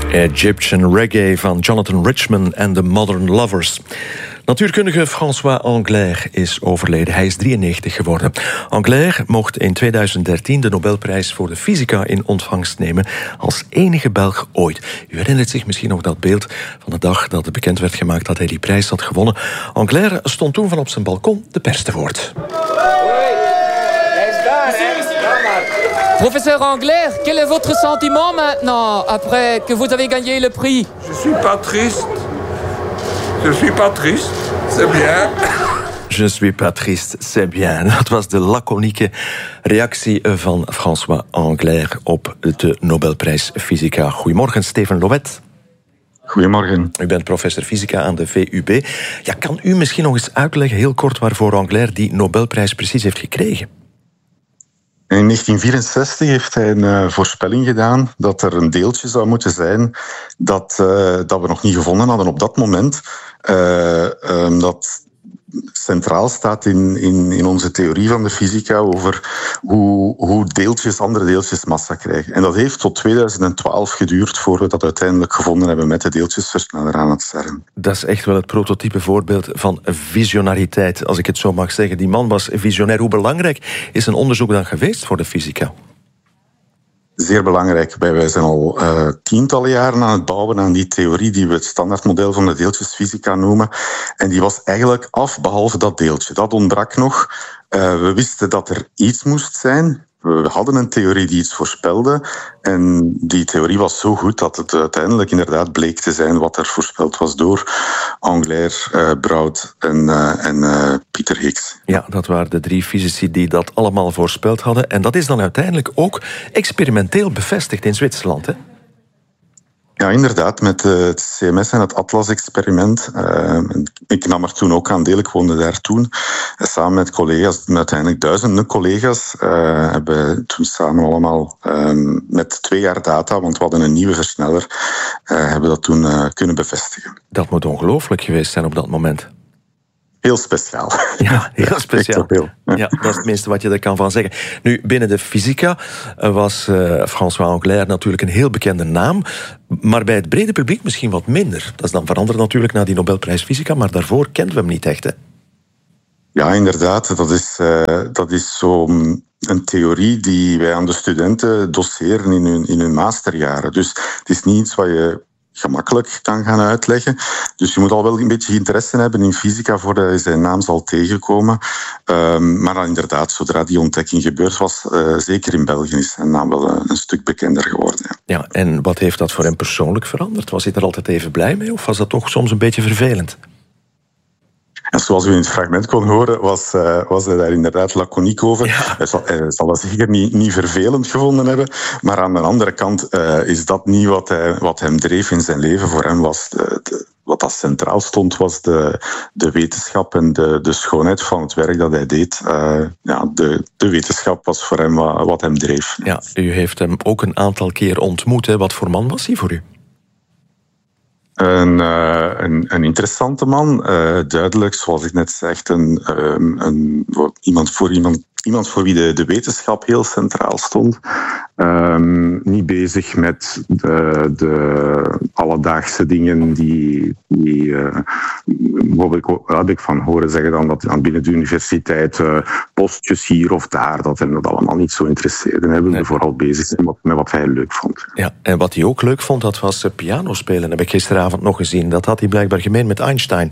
Egyptian Reggae van Jonathan Richman en The Modern Lovers. Natuurkundige François Englert is overleden. Hij is 93 geworden. Englert mocht in 2013 de Nobelprijs voor de fysica in ontvangst nemen als enige Belg ooit. U herinnert zich misschien nog dat beeld van de dag dat bekend werd gemaakt dat hij die prijs had gewonnen. Englert stond toen van op zijn balkon de pers te woord. Professeur Englert, quel est votre sentiment maintenant, après que vous avez gagné le prix? Je suis pas triste. Je suis pas triste. C'est bien. Je suis pas triste, c'est bien. Dat was de laconieke reactie van François Englert op de Nobelprijs Fysica. Goedemorgen, Steven Louet. Goedemorgen. U bent professor fysica aan de VUB. Ja, kan u misschien nog eens uitleggen, heel kort, waarvoor Englert die Nobelprijs precies heeft gekregen? In 1964 heeft hij een voorspelling gedaan dat er een deeltje zou moeten zijn dat we nog niet gevonden hadden op dat moment. Dat centraal staat in onze theorie van de fysica over hoe deeltjes andere deeltjes massa krijgen. En dat heeft tot 2012 geduurd voor we dat uiteindelijk gevonden hebben met de deeltjesversneller aan het CERN. Dat is echt wel het prototype voorbeeld van visionariteit, als ik het zo mag zeggen. Die man was visionair. Hoe belangrijk is een onderzoek dan geweest voor de fysica? Zeer belangrijk. Wij zijn al tientallen jaren aan het bouwen aan die theorie die we het standaardmodel van de deeltjesfysica noemen. En die was eigenlijk af, behalve dat deeltje. Dat ontbrak nog. We wisten dat er iets moest zijn. We hadden een theorie die iets voorspelde. En die theorie was zo goed dat het uiteindelijk inderdaad bleek te zijn wat er voorspeld was door Englert, Brout en Peter Higgs. Ja, dat waren de 3 fysici die dat allemaal voorspeld hadden. En dat is dan uiteindelijk ook experimenteel bevestigd in Zwitserland, hè? Ja, inderdaad, met het CMS en het Atlas-experiment. Ik nam er toen ook aan deel, ik woonde daar toen. Samen met collega's, uiteindelijk duizenden collega's, hebben we toen samen allemaal met 2 jaar data, want we hadden een nieuwe versneller, hebben dat toen kunnen bevestigen. Dat moet ongelooflijk geweest zijn op dat moment. Heel speciaal. Ja, heel speciaal. Ja, dat is het minste wat je er kan van zeggen. Nu, binnen de fysica was François Englert natuurlijk een heel bekende naam, maar bij het brede publiek misschien wat minder. Dat is dan veranderd natuurlijk na die Nobelprijs Fysica, maar daarvoor kenden we hem niet echt, hè? Ja, inderdaad. Dat is zo'n een theorie die wij aan de studenten doseren in hun masterjaren. Dus het is niet iets wat je gemakkelijk kan gaan uitleggen. Dus je moet al wel een beetje interesse hebben in fysica voordat je zijn naam zal tegenkomen. Maar dan inderdaad, zodra die ontdekking gebeurd was, zeker in België is zijn naam wel een stuk bekender geworden. Ja, en wat heeft dat voor hem persoonlijk veranderd? Was hij er altijd even blij mee of was dat toch soms een beetje vervelend? En zoals u in het fragment kon horen, was hij daar inderdaad laconiek over. Ja. Hij zal dat zeker niet vervelend gevonden hebben. Maar aan de andere kant is dat niet wat hem dreef in zijn leven. Voor hem was wat dat centraal stond, was de wetenschap en de schoonheid van het werk dat hij deed. De wetenschap was voor hem wat hem dreef. Ja, u heeft hem ook een aantal keer ontmoet. Hè? Wat voor man was hij voor u? Een interessante man, duidelijk, zoals ik net zei, iemand voor wie de wetenschap heel centraal stond. Niet bezig met de alledaagse dingen die heb ik van horen zeggen dan dat binnen de universiteit postjes hier of daar, dat hem dat allemaal niet zo interesseerde. Hij wilde vooral bezig zijn met wat hij leuk vond. Ja, en wat hij ook leuk vond, dat was piano spelen. Heb ik gisteravond nog gezien. Dat had hij blijkbaar gemeen met Einstein.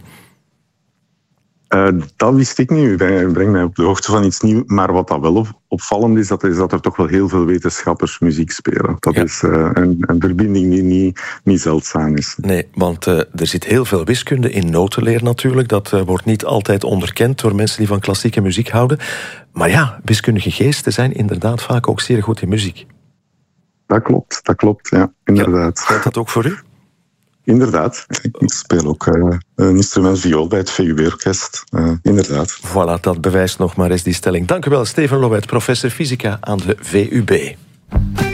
Dat wist ik niet. U brengt mij op de hoogte van iets nieuws. Maar wat dat wel opvallend is, dat er toch wel heel veel wetenschappers muziek spelen. Dat is een verbinding die niet zeldzaam is. Nee, want er zit heel veel wiskunde in notenleer natuurlijk. Dat wordt niet altijd onderkend door mensen die van klassieke muziek houden. Maar ja, wiskundige geesten zijn inderdaad vaak ook zeer goed in muziek. Dat klopt, ja, inderdaad. Geldt dat ook voor u? Inderdaad. Ik speel ook een instrument viool bij het VUB-orkest. Inderdaad. Voilà, dat bewijst nog maar eens die stelling. Dank u wel, Steven Louet, professor fysica aan de VUB.